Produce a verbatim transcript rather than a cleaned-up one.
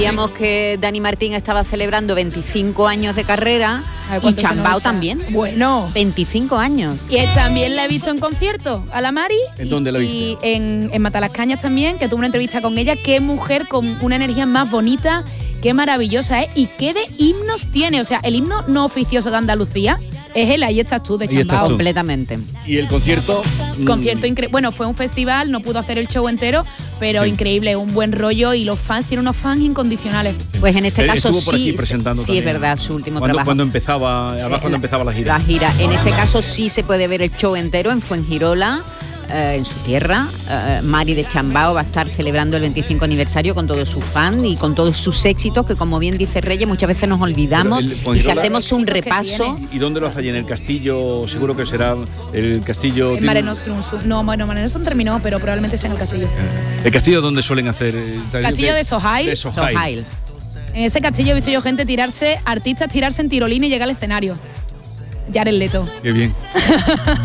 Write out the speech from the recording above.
Decíamos que Dani Martín estaba celebrando veinticinco años de carrera y Chambao también. Bueno. veinticinco años. Y también la he visto en concierto, a la Mari. ¿En dónde la viste? Y en, en Matalascañas también, que tuve una entrevista con ella. Qué mujer con una energía más bonita, qué maravillosa es y qué de himnos tiene. O sea, el himno no oficioso de Andalucía es el Ahí estás tú de Chambao. Completamente. ¿Y el concierto? Concierto increíble. Bueno, fue un festival, no pudo hacer el show entero, pero sí. Increíble, un buen rollo y los fans, tienen unos fans incondicionales. Pues en este Él caso estuvo por sí, aquí presentando sí también. Es verdad, su último cuando, trabajo. Cuando empezaba, además cuando empezaba la gira. La gira. En este caso sí se puede ver el show entero en Fuengirola, eh, en su tierra. Eh, Mari de Chambao va a estar celebrando el veinticinco aniversario con todos sus fans y con todos sus éxitos, que como bien dice Reyes, muchas veces nos olvidamos. Y si hacemos un repaso... ¿Y dónde lo hace allí? ¿En el castillo? Seguro que será el castillo... En Mare Nostrum. No, bueno, Mare Nostrum terminó, pero probablemente sea en el castillo. ¿El castillo donde suelen hacer? El castillo de Sohail. De Sohail. Sohail. En ese castillo he visto yo gente tirarse, artistas tirarse en tirolín y llegar al escenario. Jared Leto. Qué bien.